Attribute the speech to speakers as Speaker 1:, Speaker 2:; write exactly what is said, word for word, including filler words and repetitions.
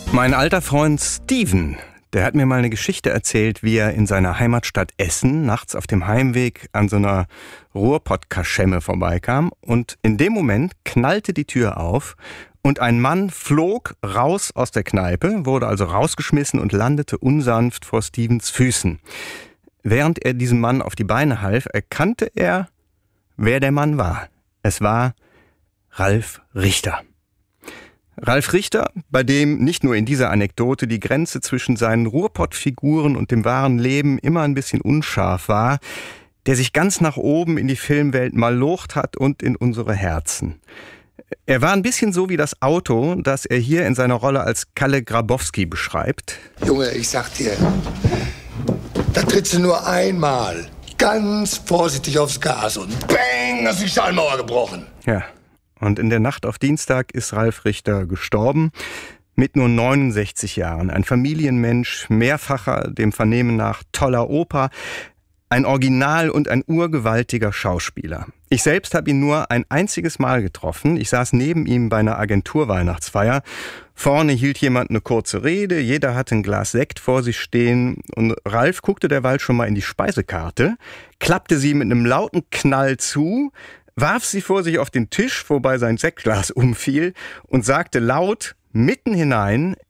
Speaker 1: Mein alter Freund Steven, der hat mir mal eine Geschichte erzählt, wie er in seiner Heimatstadt Essen nachts auf dem Heimweg an so einer Ruhrpott-Kaschemme vorbeikam und in dem Moment knallte die Tür auf und ein Mann flog raus aus der Kneipe, wurde also rausgeschmissen und landete unsanft vor Stevens Füßen. Während er diesem Mann auf die Beine half, erkannte er, wer der Mann war. Es war Ralf Richter. Ralf Richter, bei dem nicht nur in dieser Anekdote die Grenze zwischen seinen Ruhrpott-Figuren und dem wahren Leben immer ein bisschen unscharf war, der sich ganz nach oben in die Filmwelt malocht hat und in unsere Herzen. Er war ein bisschen so wie das Auto, das er hier in seiner Rolle als Kalle Grabowski beschreibt.
Speaker 2: Junge, ich sag dir, da trittst du nur einmal ganz vorsichtig aufs Gas und bang, ist die Schallmauer gebrochen.
Speaker 1: Ja. Und in der Nacht auf Dienstag ist Ralf Richter gestorben, mit nur neunundsechzig Jahren. Ein Familienmensch, mehrfacher, dem Vernehmen nach, toller Opa, ein Original und ein urgewaltiger Schauspieler. Ich selbst habe ihn nur ein einziges Mal getroffen. Ich saß neben ihm bei einer Agenturweihnachtsfeier. Vorne hielt jemand eine kurze Rede, jeder hatte ein Glas Sekt vor sich stehen und Ralf guckte derweil schon mal in die Speisekarte, klappte sie mit einem lauten Knall zu, warf sie vor sich auf den Tisch, wobei sein Sektglas umfiel und sagte laut, mitten hinein: